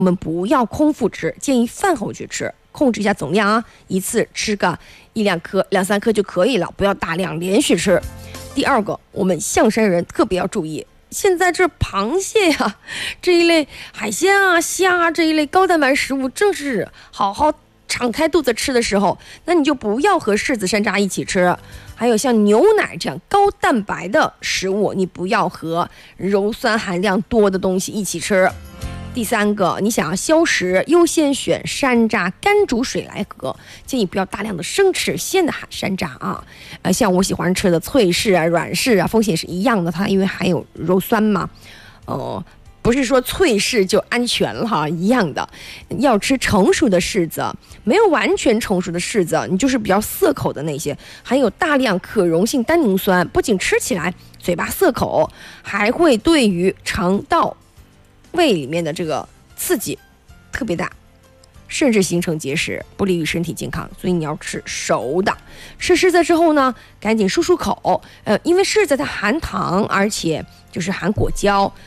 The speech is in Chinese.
我们不要空腹吃，建议饭后去吃，控制一下总量啊，一次吃个1-2颗、2-3颗就可以了，不要大量连续吃。第二个，我们象山人特别要注意，现在这螃蟹呀，这一类海鲜啊、虾啊这一类高蛋白食物，正是好好敞开肚子吃的时候，那你就不要和柿子、山楂一起吃。还有像牛奶这样高蛋白的食物，你不要和鞣酸含量多的东西一起吃。第三个，你想要消食，优先选山楂干煮水来喝，建议不要大量的生吃鲜的山楂啊。像我喜欢吃的脆柿啊、软柿啊，风险是一样的，它因为含有鞣酸嘛，不是说脆柿就安全了哈，一样的，要吃成熟的柿子，没有完全成熟的柿子，你就是比较涩口的那些，含有大量可溶性单宁酸，不仅吃起来嘴巴涩口，还会对于肠道胃里面的这个刺激特别大，甚至形成结石，不利于身体健康。所以你要吃熟的。吃柿子之后呢，赶紧漱漱口，因为柿子它含糖，而且就是含果胶，